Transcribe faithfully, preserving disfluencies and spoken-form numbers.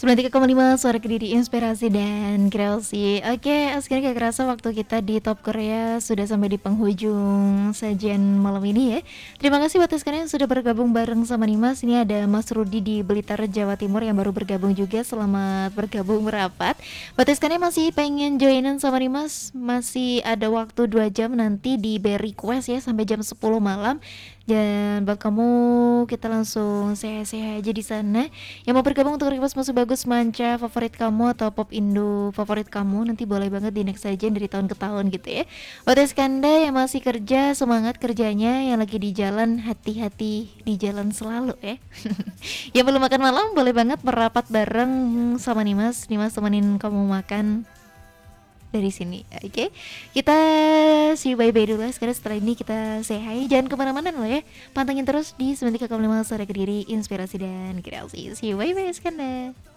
sembilan puluh tiga koma lima Suara Kediri, inspirasi dan kreasi. Oke, sekarang gak kerasa waktu kita di Top Korea sudah sampai di penghujung sajian malam ini ya. Terima kasih buat kalian yang sudah bergabung bareng sama Nimas. Ini ada Mas Rudi di Blitar, Jawa Timur yang baru bergabung juga. Selamat bergabung merapat. Buat kalian yang masih pengen joinan sama Nimas, masih ada waktu dua jam nanti di B Request ya sampai jam sepuluh malam. Dan buat kamu kita langsung sehat-sehat aja di sana. Yang mau bergabung untuk request musik bagus manca favorit kamu atau pop Indo favorit kamu, nanti boleh banget di next aja dari tahun ke tahun gitu ya. Buat Eskanda yang masih kerja, semangat kerjanya. Yang lagi di jalan, hati-hati di jalan selalu ya. Yang belum makan malam boleh banget merapat bareng sama Nimas. Nimas temenin kamu makan dari sini, oke? Okay? Kita see you bye bye dulu. Sekarang setelah ini kita say hi. Jangan kemana-mana loh ya. Pantengin terus di sembilan puluh tiga koma lima Suara Kediri, inspirasi dan kreasi. See you bye bye Skanda.